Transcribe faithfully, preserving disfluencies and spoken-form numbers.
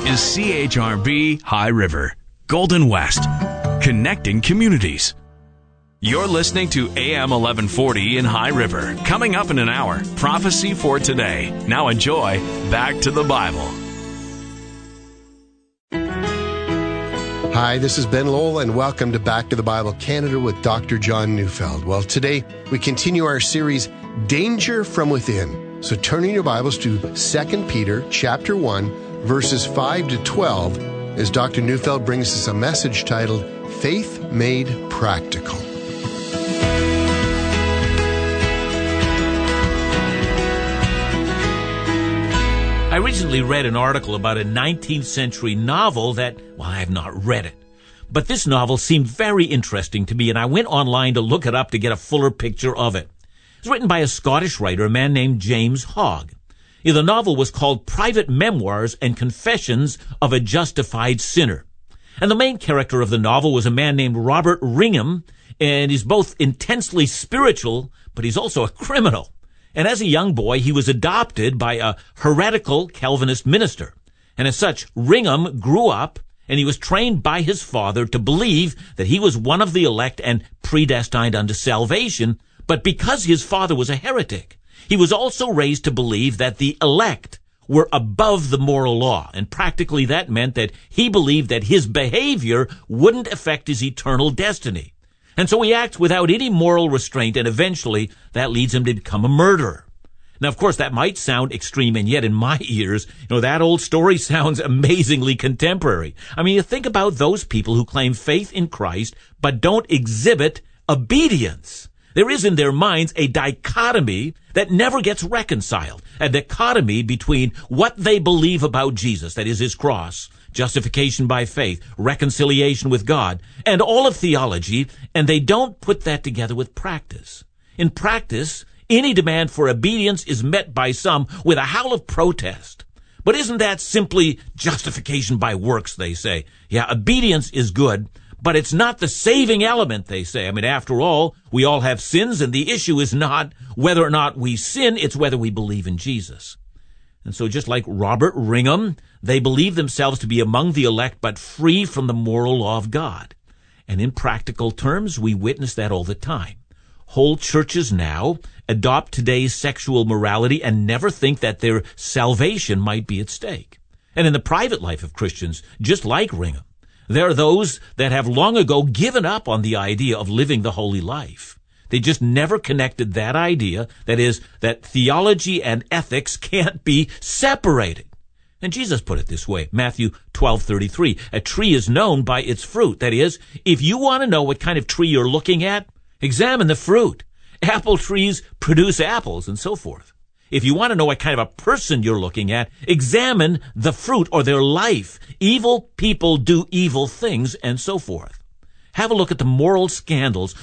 is C H R B High River, Golden West, connecting communities. You're listening to A M eleven forty in High River. Coming up in an hour, Prophecy for Today. Now enjoy Back to the Bible. Hi, this is Ben Lowell, and welcome to Back to the Bible Canada with Doctor John Neufeld. Well, today we continue our series, Danger from Within. So turn in your Bibles to Second Peter chapter one, verses five to twelve, as Doctor Neufeld brings us a message titled, Faith Made Practical. I recently read an article about a nineteenth century novel that, well, I have not read it. But this novel seemed very interesting to me, and I went online to look it up to get a fuller picture of it. It's written by a Scottish writer, a man named James Hogg. The novel was called Private Memoirs and Confessions of a Justified Sinner. And the main character of the novel was a man named Robert Ringham, and he's both intensely spiritual, but he's also a criminal. And as a young boy, he was adopted by a heretical Calvinist minister. And as such, Ringham grew up, and he was trained by his father to believe that he was one of the elect and predestined unto salvation. But because his father was a heretic, he was also raised to believe that the elect were above the moral law. And practically that meant that he believed that his behavior wouldn't affect his eternal destiny. And so he acts without any moral restraint, and eventually that leads him to become a murderer. Now, of course, that might sound extreme, and yet in my ears, you know, that old story sounds amazingly contemporary. I mean, you think about those people who claim faith in Christ, but don't exhibit obedience. There is in their minds a dichotomy that never gets reconciled, a dichotomy between what they believe about Jesus, that is his cross, justification by faith, reconciliation with God, and all of theology, and they don't put that together with practice. In practice, any demand for obedience is met by some with a howl of protest. But isn't that simply justification by works, they say? Yeah, obedience is good, but it's not the saving element, they say. I mean, after all, we all have sins, and the issue is not whether or not we sin, it's whether we believe in Jesus. And so just like Robert Ringham, they believe themselves to be among the elect, but free from the moral law of God. And in practical terms, we witness that all the time. Whole churches now adopt today's sexual morality and never think that their salvation might be at stake. And in the private life of Christians, just like Ringham, there are those that have long ago given up on the idea of living the holy life. They just never connected that idea, that is, that theology and ethics can't be separated. And Jesus put it this way, Matthew twelve thirty-three, a tree is known by its fruit. That is, if you want to know what kind of tree you're looking at, examine the fruit. Apple trees produce apples and so forth. If you want to know what kind of a person you're looking at, examine the fruit or their life. Evil people do evil things and so forth. Have a look at the moral scandals